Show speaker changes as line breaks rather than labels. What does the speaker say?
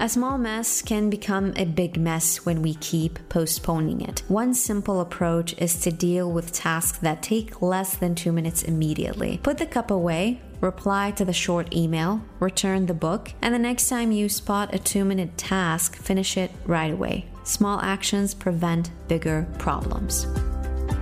A small mess can become a big mess when we keep postponing it. One simple approach is to deal with tasks that take less than 2 minutes immediately. Put the cup away, reply to the short email, return the book, and the next time you spot a 2-minute task, finish it right away. Small actions prevent bigger problems.